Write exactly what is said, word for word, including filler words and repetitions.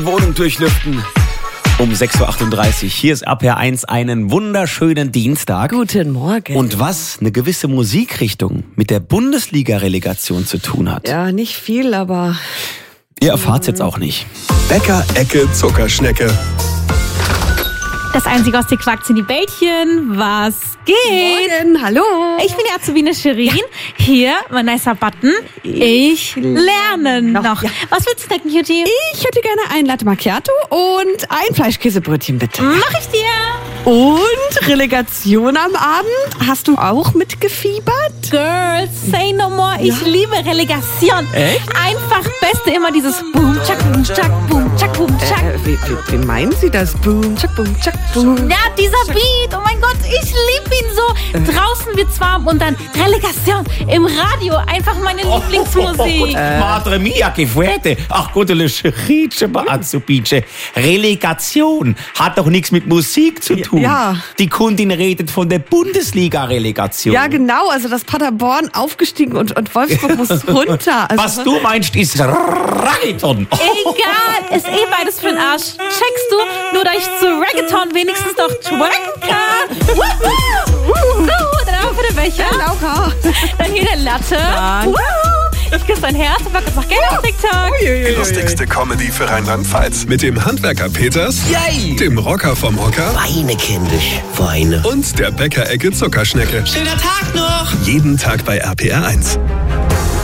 Wohnung durchlüften. Um sechs Uhr achtunddreißig. Hier ist R P R eins, einen wunderschönen Dienstag. Guten Morgen. Und was eine gewisse Musikrichtung mit der Bundesliga-Relegation zu tun hat. Ja, nicht viel, aber... Ihr erfahrt's jetzt auch nicht. Bäcker Ecke Zuckerschnecke. Das einzige aus dir Quark sind die Bällchen. Was geht? Morgen, hallo. Ich bin die Azubine Shirin. Hier, mein nicer Button. Ich lerne noch. noch. Ja. Was willst du snacken, Cutie? Ich hätte gerne ein Latte Macchiato und ein Fleischkäsebrötchen, bitte. Mach ich dir. Und Relegation am Abend? Hast du auch mitgefiebert? Girls, say no more. Ich Ja. liebe Relegation. Echt? Einfach Beste immer dieses Boom, Chak, Boom, Chak, Boom, Chak, Boom, Chak. Äh, wie, wie, wie meinen Sie das? Boom, tschak, boom, tschak, boom. Ja, dieser Beat, oh mein Gott, ich liebe ihn so. Draußen wird's warm und dann Relegation im Radio, einfach meine Lieblingsmusik. Madre mia, che fuerte. Ach Gott, le Scherice, Azubine. Relegation hat doch nichts mit Musik zu tun. Ja. Die Kundin redet von der Bundesliga-Relegation. Ja, genau. Also das Paderborn aufgestiegen und, und Wolfsburg muss runter. Also, Was du meinst, ist Reggaeton. Egal, ist eh beides für den Arsch. Checkst du, nur da ich zu Reggaeton wenigstens noch twerken kann. Woohoo! So, dann auch für den Becher. Laura. Dann hier der Latte. Danke. Woohoo! Ich küsse dein Herz und pack uns noch Geld auf TikTok. Die lustigste Comedy für Rheinland-Pfalz. Mit dem Handwerker Peters, Yay! dem Rocker vom Hocker Weine, kindisch, Weine. und der Bäcker Ecke Zuckerschnecke. Schöner Tag noch! Jeden Tag bei R P R eins.